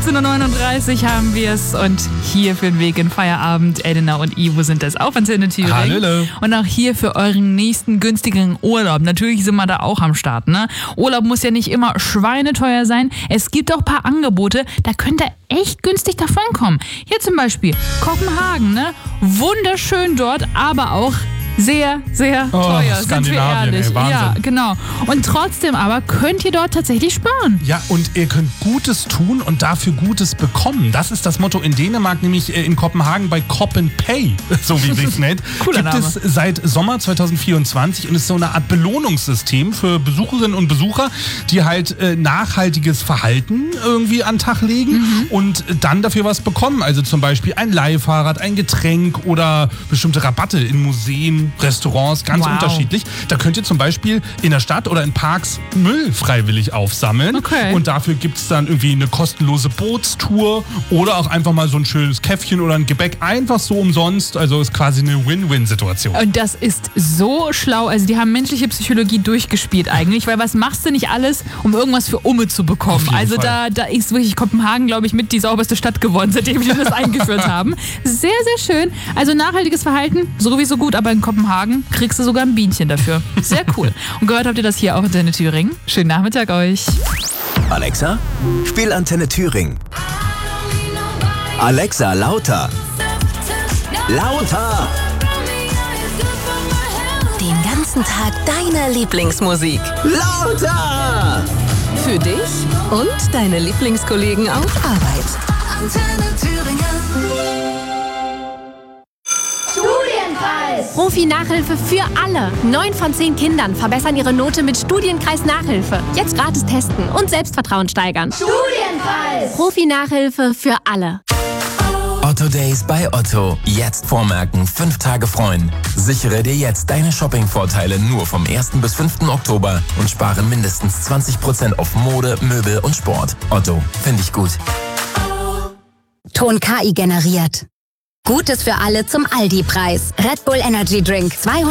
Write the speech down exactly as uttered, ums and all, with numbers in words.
achtzehn Uhr neununddreißig haben wir es und hier für den Weg in Feierabend, Elena und Ivo sind das auf Antenne Thüringen. Hallöle. Und auch hier für euren nächsten günstigeren Urlaub. Natürlich sind wir da auch am Start, ne? Urlaub muss ja nicht immer schweineteuer sein. Es gibt auch ein paar Angebote, da könnt ihr echt günstig davonkommen. Hier zum Beispiel Kopenhagen, ne? Wunderschön dort, aber auch sehr, sehr Oh, teuer, sind wir Skandinavien, ehrlich. ey, Wahnsinn. Ja, genau. Und trotzdem aber könnt ihr dort tatsächlich sparen. Ja, und ihr könnt Gutes tun und dafür Gutes bekommen. Das ist das Motto in Dänemark, nämlich in Kopenhagen bei Cop and Pay, so wie sich's nennt. Cooler Gibt Name. es seit Sommer zwanzig vierundzwanzig und ist so eine Art Belohnungssystem für Besucherinnen und Besucher, die halt äh, nachhaltiges Verhalten irgendwie an den Tag legen Mhm. und dann dafür was bekommen. Also zum Beispiel ein Leihfahrrad, ein Getränk oder bestimmte Rabatte in Museen, Restaurants, ganz Wow. unterschiedlich. Da könnt ihr zum Beispiel in der Stadt oder in Parks Müll freiwillig aufsammeln. Okay. Und dafür gibt es dann irgendwie eine kostenlose Bootstour oder auch einfach mal so ein schönes Käffchen oder ein Gebäck einfach so umsonst. Also ist quasi eine Win-Win-Situation. Und das ist so schlau. Also die haben menschliche Psychologie durchgespielt eigentlich, weil was machst du nicht alles, um irgendwas für Umme zu bekommen? Auf jeden Also Fall. da, da ist wirklich Kopenhagen, glaube ich, mit die sauberste Stadt geworden, seitdem die das eingeführt haben. Sehr, sehr schön. Also nachhaltiges Verhalten, sowieso gut, aber in Kopenhagen kriegst du sogar ein Bienchen dafür. Sehr cool. Und gehört habt ihr das hier auch in Antenne Thüringen. Schönen Nachmittag euch. Alexa, spiel Antenne Thüringen. Alexa, lauter. Lauter. Den ganzen Tag deine Lieblingsmusik. Lauter. Für dich und deine Lieblingskollegen auf Arbeit. Antenne Thüringen. Profi-Nachhilfe für alle. Neun von zehn Kindern verbessern ihre Note mit Studienkreis Nachhilfe. Jetzt gratis testen und Selbstvertrauen steigern. Studienkreis. Profi-Nachhilfe für alle. Otto Days bei Otto. Jetzt vormerken, fünf Tage freuen. Sichere dir jetzt deine Shopping-Vorteile nur vom ersten bis fünften Oktober und spare mindestens zwanzig Prozent auf Mode, Möbel und Sport. Otto, finde ich gut. Ton K I generiert. Gutes für alle zum Aldi-Preis. Red Bull Energy Drink. zweihundert